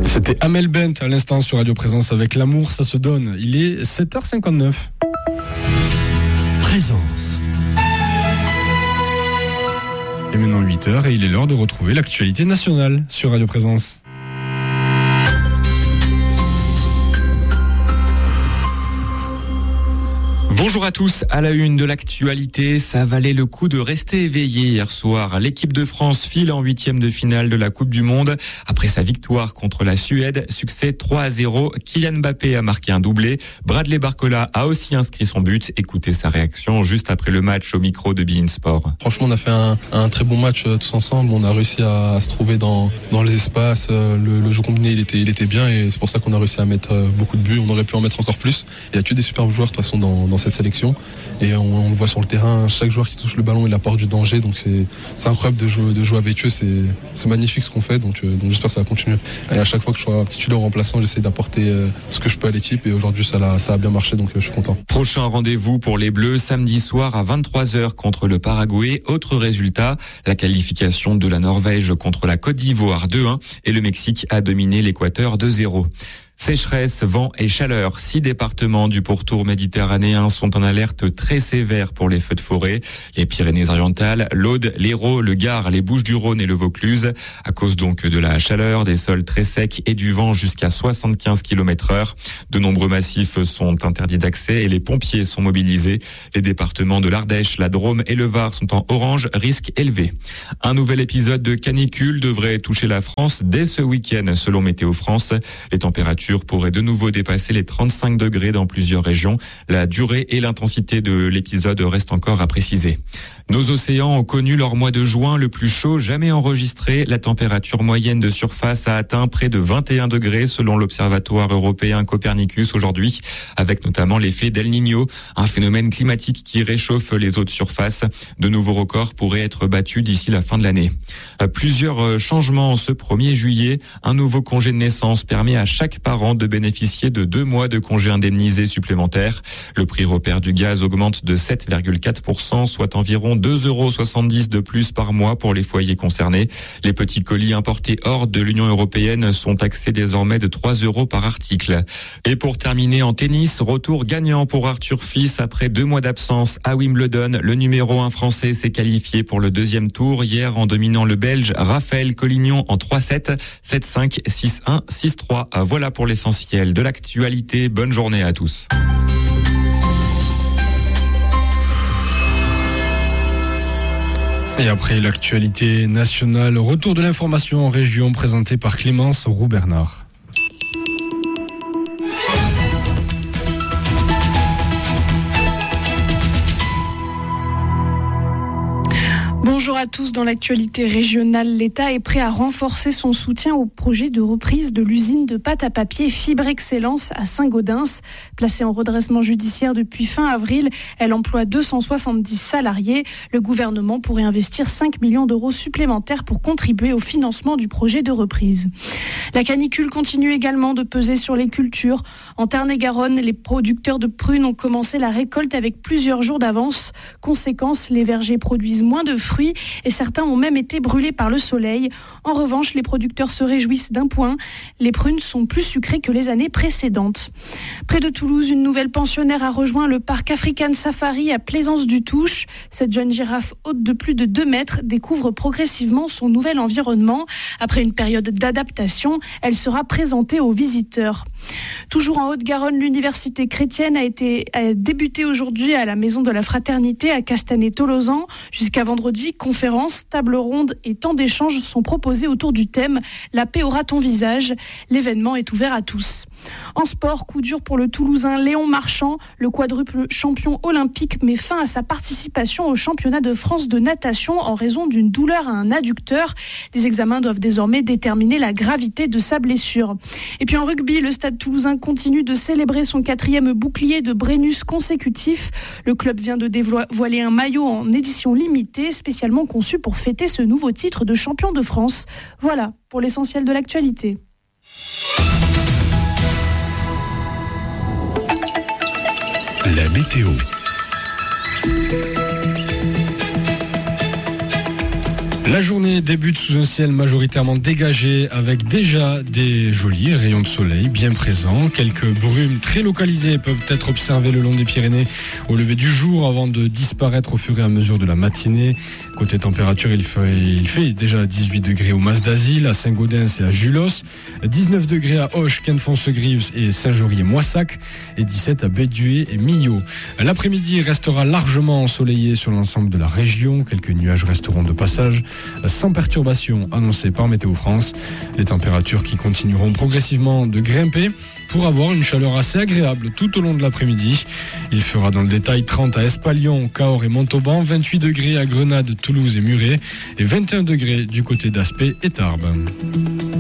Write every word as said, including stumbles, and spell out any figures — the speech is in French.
C'était Amel Bent à l'instant sur Radio Présence avec L'amour, ça se donne. Il est sept heures cinquante-neuf. Présence. Et maintenant huit heures et il est l'heure de retrouver l'actualité nationale sur Radio Présence. Bonjour à tous, à la une de l'actualité, ça valait le coup de rester éveillé hier soir. L'équipe de France file en huitième de finale de la Coupe du Monde. Après sa victoire contre la Suède, succès trois à zéro, Kylian Mbappé a marqué un doublé. Bradley Barcola a aussi inscrit son but. Écoutez sa réaction juste après le match au micro de beIN Sport. Franchement, on a fait un, un très bon match euh, tous ensemble. On a réussi à, à se trouver dans, dans les espaces. Euh, le, le jeu combiné, il était, il était bien et c'est pour ça qu'on a réussi à mettre euh, beaucoup de buts. On aurait pu en mettre encore plus. Il y a que des superbes joueurs de toute façon dans, dans cette sélection et on, on le voit sur le terrain, chaque joueur qui touche le ballon il apporte du danger, donc c'est, c'est incroyable de jouer, de jouer avec eux, c'est, c'est magnifique ce qu'on fait, donc, euh, donc j'espère que ça va continuer. Et à chaque fois que je sois titulaire ou remplaçant, j'essaie d'apporter euh, ce que je peux à l'équipe et aujourd'hui ça a, ça a bien marché, donc euh, je suis content. Prochain rendez-vous pour les Bleus samedi soir à vingt-trois heures contre le Paraguay. Autre résultat, la qualification de la Norvège contre la Côte d'Ivoire deux un et le Mexique a dominé l'Équateur deux zéro. Sécheresse, vent et chaleur. Six départements du pourtour méditerranéen sont en alerte très sévère pour les feux de forêt. Les Pyrénées-Orientales, l'Aude, l'Hérault, le Gard, les Bouches-du-Rhône et le Vaucluse. À cause donc de la chaleur, des sols très secs et du vent jusqu'à soixante-quinze kilomètres heure. De nombreux massifs sont interdits d'accès et les pompiers sont mobilisés. Les départements de l'Ardèche, la Drôme et le Var sont en orange, risque élevé. Un nouvel épisode de canicule devrait toucher la France dès ce week-end, selon Météo France. Les températures pourrait de nouveau dépasser les trente-cinq degrés dans plusieurs régions. La durée et l'intensité de l'épisode restent encore à préciser. Nos océans ont connu leur mois de juin le plus chaud jamais enregistré. La température moyenne de surface a atteint près de vingt et un degrés selon l'Observatoire européen Copernicus aujourd'hui, avec notamment l'effet d'El Niño, un phénomène climatique qui réchauffe les eaux de surface. De nouveaux records pourraient être battus d'ici la fin de l'année. Plusieurs changements ce premier juillet. Un nouveau congé de naissance permet à chaque parent de bénéficier de deux mois de congés indemnisés supplémentaires. Le prix repère du gaz augmente de sept virgule quatre pour cent, soit environ deux euros soixante-dix de plus par mois pour les foyers concernés. Les petits colis importés hors de l'Union européenne sont taxés désormais de trois euros par article. Et pour terminer en tennis, retour gagnant pour Arthur Fils après deux mois d'absence à Wimbledon. Le numéro un français s'est qualifié pour le deuxième tour hier en dominant le Belge Raphaël Collignon en trois sept, sept cinq, six un, six trois. Voilà pour l'essentiel de l'actualité. Bonne journée à tous. Et après l'actualité nationale, retour de l'information en région présenté par Clémence Roux-Bernard. Bonjour à tous. Dans l'actualité régionale, l'État est prêt à renforcer son soutien au projet de reprise de l'usine de pâte à papier Fibre Excellence à Saint-Gaudens. Placée en redressement judiciaire depuis fin avril, elle emploie deux cent soixante-dix salariés. Le gouvernement pourrait investir cinq millions d'euros supplémentaires pour contribuer au financement du projet de reprise. La canicule continue également de peser sur les cultures. En Tarn-et-Garonne, les producteurs de prunes ont commencé la récolte avec plusieurs jours d'avance. Conséquence, les vergers produisent moins de fruits et certains ont même été brûlés par le soleil. En revanche, les producteurs se réjouissent d'un point. Les prunes sont plus sucrées que les années précédentes. Près de Toulouse, une nouvelle pensionnaire a rejoint le parc African Safari à Plaisance-du-Touche. Cette jeune girafe haute de plus de deux mètres découvre progressivement son nouvel environnement. Après une période d'adaptation, elle sera présentée aux visiteurs. Toujours en Haute-Garonne, l'université chrétienne a été a débuté aujourd'hui à la Maison de la Fraternité à Castanet-Tolosan. Jusqu'à vendredi, conférences, tables rondes et temps d'échange sont proposés autour du thème « La paix aura ton visage ». L'événement est ouvert à tous. En sport, coup dur pour le Toulousain Léon Marchand. Le quadruple champion olympique met fin à sa participation au championnat de France de natation en raison d'une douleur à un adducteur. Les examens doivent désormais déterminer la gravité de sa blessure. Et puis en rugby, le Stade toulousain continue de célébrer son quatrième bouclier de Brennus consécutif. Le club vient de dévoiler un maillot en édition limitée, spécialement conçu pour fêter ce nouveau titre de champion de France. Voilà pour l'essentiel de l'actualité. La météo. La journée débute sous un ciel majoritairement dégagé avec déjà des jolis rayons de soleil bien présents. Quelques brumes très localisées peuvent être observées le long des Pyrénées au lever du jour avant de disparaître au fur et à mesure de la matinée. Côté température, il fait, il fait déjà dix-huit degrés au Mas d'Asile, à Saint-Gaudens et à Julos, dix-neuf degrés à Auch, Quenfonce-Grives et Saint-Jory et Moissac, et dix-sept à Bédué et Millau. L'après-midi restera largement ensoleillé sur l'ensemble de la région. Quelques nuages resteront de passage, sans perturbation annoncée par Météo France. Les températures qui continueront progressivement de grimper pour avoir une chaleur assez agréable tout au long de l'après-midi. Il fera dans le détail trente à Espalion, Cahors et Montauban, vingt-huit degrés à Grenade, Toulouse et Muret et vingt et un degrés du côté d'Aspet et Tarbes.